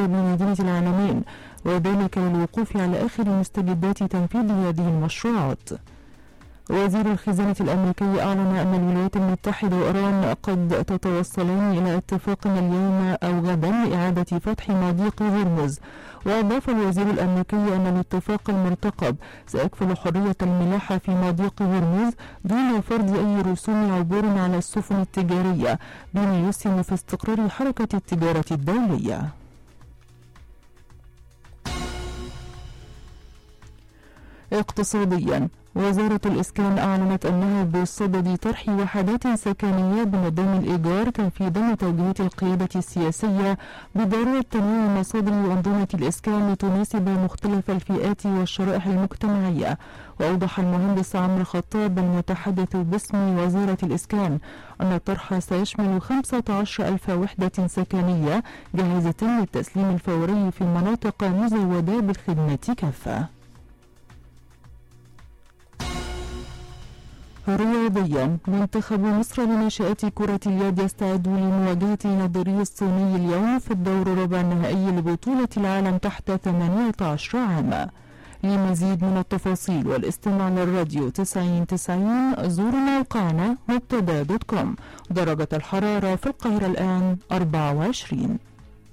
بمدينة العلمين، وذلك للوقوف على آخر مستجدات تنفيذ هذه المشروعات. وزير الخزانة الأمريكي أعلن أن الولايات المتحدة وإيران قد تتوصلان إلى اتفاق اليوم أو غدا لإعادة فتح مضيق هرمز. وأضاف الوزير الأمريكي أن الاتفاق المرتقب سيكفل حرية الملاحة في مضيق هرمز دون فرض أي رسوم عبور على السفن التجارية، بما يسهم في استقرار حركة التجارة الدولية. اقتصاديا، وزارة الإسكان أعلنت أنها بصدد طرح وحدات سكنية بنظام الإيجار تنفيذا لتوجيهات القيادة السياسية بضرورة تنويع مصادر وأنظمة الإسكان لتناسب مختلف الفئات والشرائح المجتمعية. وأوضح المهندس عمرو خطاب المتحدث باسم وزارة الإسكان أن الطرح سيشمل 15,000 وحدة سكنية جاهزة للتسليم الفوري في مناطق مزودة بالخدمات كافة. رياضيا، منتخب مصر لناشئات كرة اليد يستعد لمواجهة نظري الصيني اليوم في الدور ربع النهائي لبطولة العالم تحت 18 عاما. لمزيد من التفاصيل والاستماع للراديو 90 زوروا موقعنا مبتدا.com. درجة الحرارة في القاهرة الآن 24.